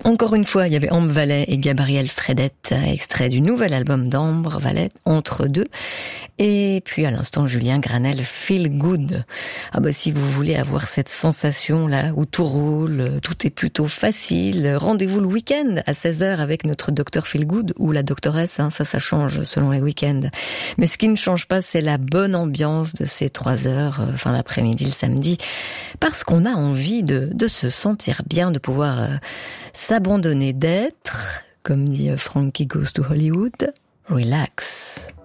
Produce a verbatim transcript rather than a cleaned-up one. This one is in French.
Encore une fois, il y avait Ambre Valley et Gabriel Fredette, extrait du nouvel album d'Ambre Valley, Entre deux. Et puis à l'instant, Julien Granel, Feel Good. Ah bah si vous voulez avoir cette sensation là où tout roule, tout est plutôt facile, rendez-vous le week-end à seize heures avec notre docteur Feel Good ou la doctoresse, hein, ça ça change selon les week-ends. Mais ce qui ne change pas, c'est la bonne ambiance de ces trois heures, euh, fin d'après-midi le samedi, parce qu'on a envie de, de se sentir bien, de pouvoir euh, s'abandonner, d'être, comme dit Frankie Goes to Hollywood, relax.